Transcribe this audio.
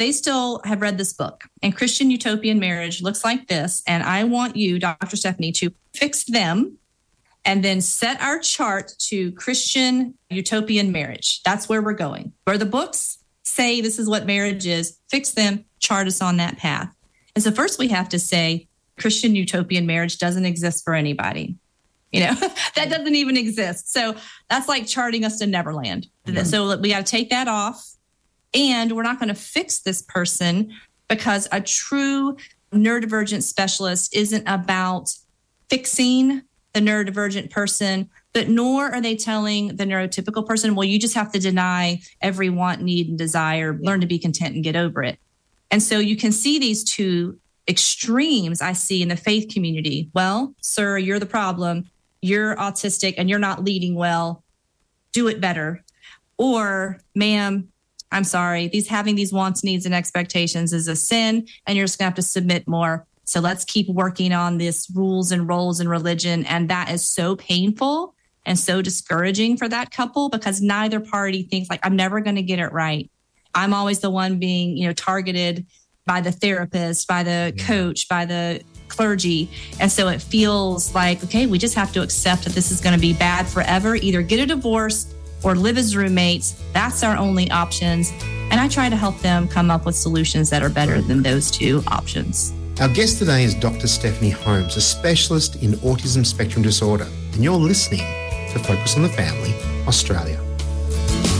they still have read this book, and Christian utopian marriage looks like this. And I want you, Dr. Stephanie, to fix them and then set our chart to Christian utopian marriage. That's where we're going. Where the books say this is what marriage is, fix them, chart us on that path. And so first we have to say Christian utopian marriage doesn't exist for anybody. That doesn't even exist. So that's like charting us to Neverland. Mm-hmm. So we got to take that off. And we're not going to fix this person, because a true neurodivergent specialist isn't about fixing the neurodivergent person, but nor are they telling the neurotypical person, well, you just have to deny every want, need, and desire, learn to be content and get over it. And so you can see these two extremes I see in the faith community. Well, sir, you're the problem. You're autistic and you're not leading well. Do it better. Or, ma'am, I'm sorry, having these wants, needs, and expectations is a sin, and you're just going to have to submit more. So let's keep working on this rules and roles in religion. And that is so painful and so discouraging for that couple, because neither party thinks like, I'm never going to get it right. I'm always the one being, targeted by the therapist, by the coach, by the clergy. And so it feels like, okay, we just have to accept that this is going to be bad forever. Either get a divorce or live as roommates. That's our only options. And I try to help them come up with solutions that are better than those two options. Our guest today is Dr. Stephanie Holmes, a specialist in autism spectrum disorder. And you're listening to Focus on the Family, Australia.